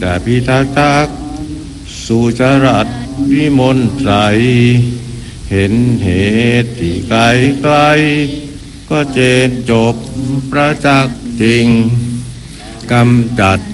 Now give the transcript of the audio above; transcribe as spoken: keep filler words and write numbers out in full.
แต่พิทักษ์ทักษ์สุจรัตวิมลใสเห็นเหตุที่ไกลไกลก็เจนจบประจักษ์จริงกำจัด